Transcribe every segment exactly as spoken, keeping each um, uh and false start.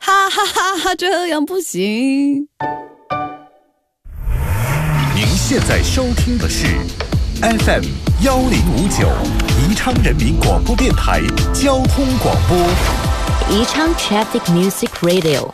哈哈哈哈，这样不行。 您现在收听的是 F M 幺零五九宜昌人民广播电台交通广播。 宜昌 Traffic Music Radio。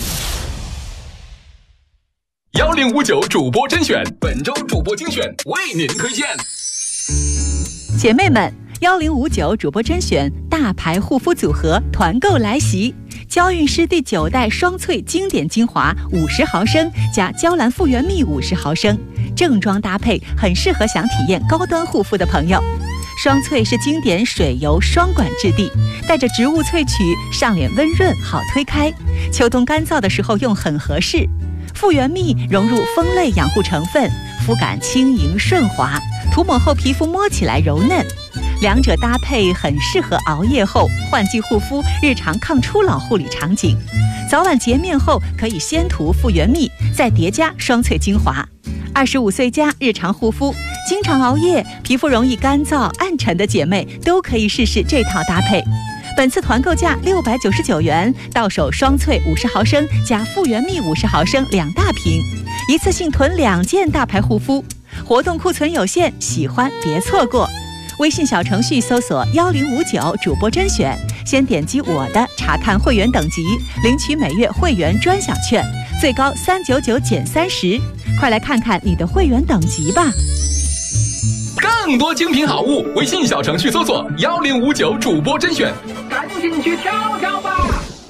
幺零五九主播甄选，本周主播精选为您推荐。 姐妹们，幺零五九主播甄选大牌护肤组合团购来袭，娇韵诗第九代双萃经典精华五十毫升加娇兰复原蜜五十毫升，正装搭配很适合想体验高端护肤的朋友。双萃是经典水油双管质地，带着植物萃取，上脸温润好推开，秋冬干燥的时候用很合适。复原蜜融入蜂类养护成分，肤感轻盈顺滑，涂抹后皮肤摸起来柔嫩，两者搭配很适合熬夜后换季护肤、日常抗初老护理场景。早晚洁面后可以先涂复原蜜，再叠加双萃精华。二十五岁加日常护肤，经常熬夜、皮肤容易干燥、暗沉的姐妹都可以试试这套搭配。本次团购价六百九十九元，到手双萃五十毫升加复原蜜五十毫升两大瓶，一次性囤两件大牌护肤。活动库存有限，喜欢别错过。微信小程序搜索幺零五九主播甄选，先点击我的查看会员等级，领取每月会员专享券，最高三九九减三十。快来看看你的会员等级吧。 更多精品好物，微信小程序搜索幺零五九主播甄选，赶紧去挑挑吧。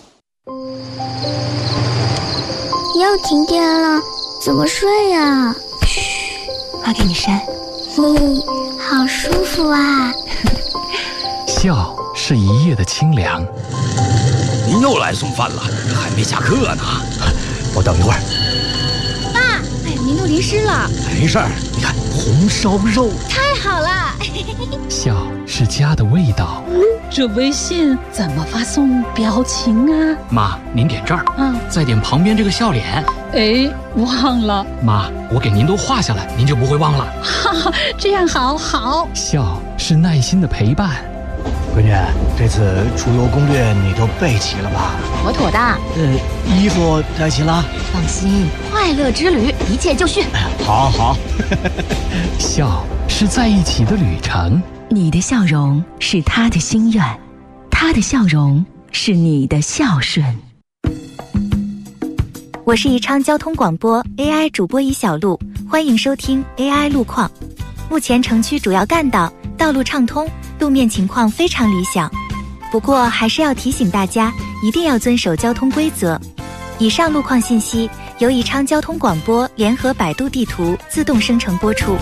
又停电了，怎么睡呀？ 嘘，妈给你扇。 嘿，好舒服啊。 笑是一夜的清凉。 您又来送饭了，还没下课呢。我等一会儿。 爸，哎呀，您都淋湿了。 没事儿，你看红烧肉， 太好了。 笑是家的味道。 这微信怎么发送表情啊？ 妈，您点这儿， 嗯， 再点旁边这个笑脸。 哎，忘了。 妈，我给您都画下来，您就不会忘了。 哈哈，这样好好。 笑是耐心的陪伴。 闺女，这次出游攻略你都备齐了吧？ 妥妥的。 呃，衣服带齐了？ 放心，快乐之旅一切就绪。 哎，好好。 笑是在一起的旅程。 你的笑容是他的心愿，他的笑容是你的孝顺。 我是宜昌交通广播 A I 主播一小璐，欢迎收听 A I 路况。目前城区主要干道道路畅通，路面情况非常理想，不过还是要提醒大家一定要遵守交通规则。以上路况信息由宜昌交通广播联合百度地图自动生成播出。